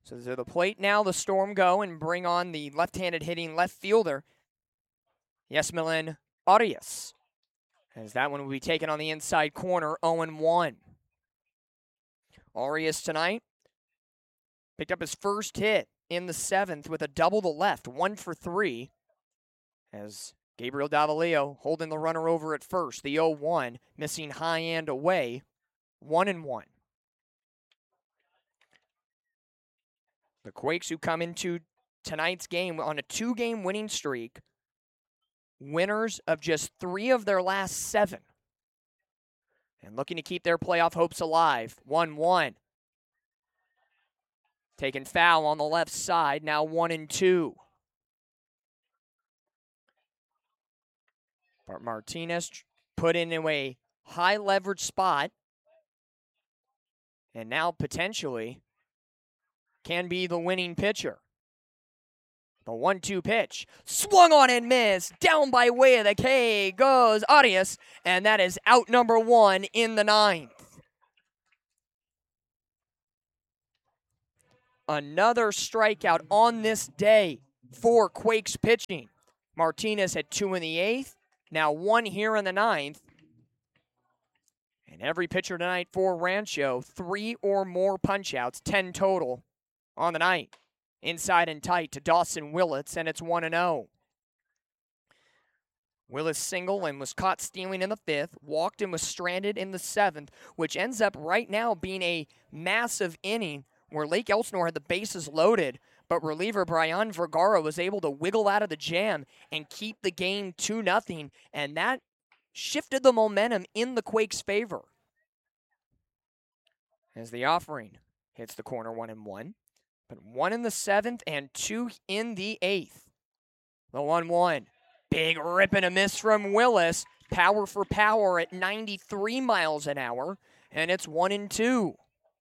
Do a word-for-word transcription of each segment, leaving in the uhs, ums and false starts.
So to the plate now, the Storm go and bring on the left-handed hitting left fielder, Yesmelin Arias. As that one will be taken on the inside corner, oh and one. Arias tonight picked up his first hit in the seventh with a double to left, one for three. As Gabriel Davalillo holding the runner over at first, the oh one, missing high and away, one and one. The Quakes, who come into tonight's game on a two-game winning streak, winners of just three of their last seven, and looking to keep their playoff hopes alive. one one. Taking foul on the left side, now one and two. Bart Martinez put into a high leverage spot, and now potentially can be the winning pitcher. The one two pitch, swung on and missed, down by way of the K goes Arias, and that is out number one in the ninth. Another strikeout on this day for Quakes pitching. Martinez had two in the eighth, now one here in the ninth. And every pitcher tonight for Rancho, three or more punch-outs, ten total on the night. Inside and tight to Dawson Willits, and it's one and oh. Willis single and was caught stealing in the fifth, walked and was stranded in the seventh, which ends up right now being a massive inning where Lake Elsinore had the bases loaded, but reliever Brian Vergara was able to wiggle out of the jam and keep the game two nothing, and that shifted the momentum in the Quakes' favor. As the offering hits the corner one and one. But one in the seventh and two in the eighth. The one one. Big rip and a miss from Willis. Power for power at ninety-three miles an hour. And it's one and two.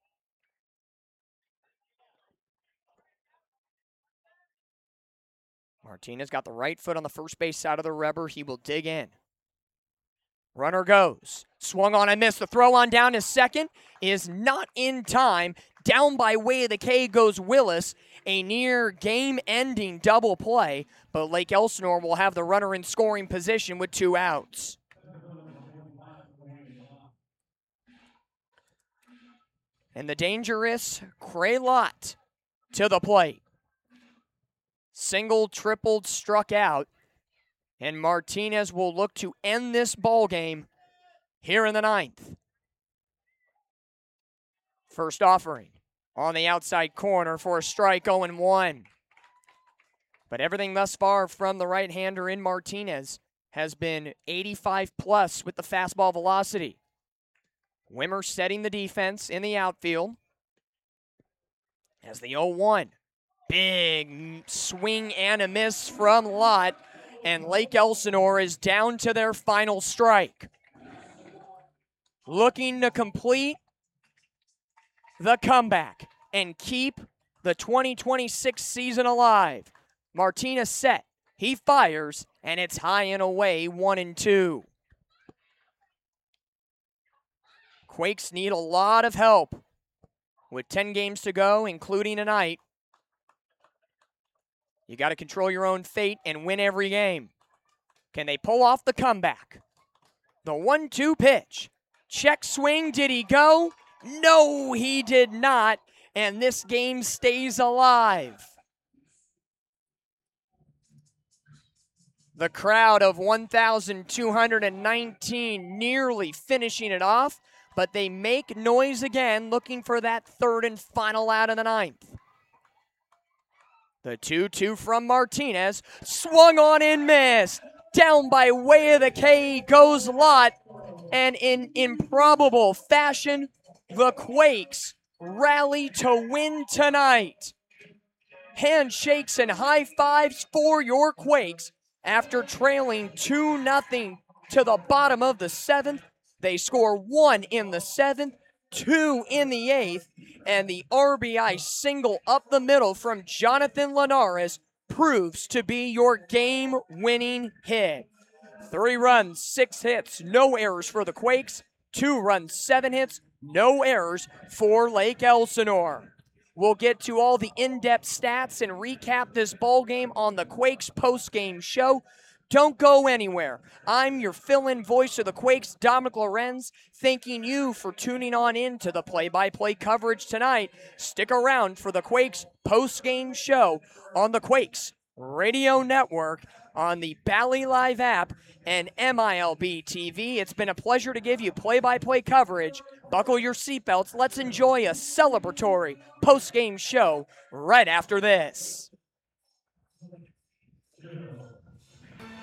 Martinez got the right foot on the first base side of the rubber. He will dig in. Runner goes. Swung on and missed. The throw on down to second is not in time. Down by way of the K goes Willis. A near game-ending double play, but Lake Elsinore will have the runner in scoring position with two outs. And the dangerous Cray Lott to the plate. Single, tripled, struck out. And Martinez will look to end this ball game here in the ninth. First offering on the outside corner for a strike, oh and one. But everything thus far from the right-hander in Martinez has been eighty-five plus with the fastball velocity. Wimmer setting the defense in the outfield. As the oh one. Big swing and a miss from Lott. And Lake Elsinore is down to their final strike. Looking to complete the comeback and keep the twenty twenty-six season alive. Martinez set. He fires, and it's high and away, one and two. Quakes need a lot of help with ten games to go, including tonight. You got to control your own fate and win every game. Can they pull off the comeback? The one two pitch. Check swing. Did he go? No, he did not. And this game stays alive. The crowd of one thousand two hundred nineteen nearly finishing it off, but they make noise again, looking for that third and final out of the ninth. The two two from Martinez, swung on and missed. Down by way of the K goes Lott, and in improbable fashion, the Quakes rally to win tonight. Handshakes and high fives for your Quakes after trailing two nothing to the bottom of the seventh. They score one in the seventh, two in the eighth, and the R B I single up the middle from Jonathan Linares proves to be your game-winning hit. Three runs, six hits, no errors for the Quakes. Two runs, seven hits, no errors for Lake Elsinore. We'll get to all the in-depth stats and recap this ball game on the Quakes post-game show. Don't go anywhere. I'm your fill-in voice of the Quakes, Dominic Lorenz, thanking you for tuning on in to the play-by-play coverage tonight. Stick around for the Quakes post-game show on the Quakes Radio Network, on the Bally Live app, and M I L B T V. It's been a pleasure to give you play-by-play coverage. Buckle your seatbelts. Let's enjoy a celebratory post-game show right after this.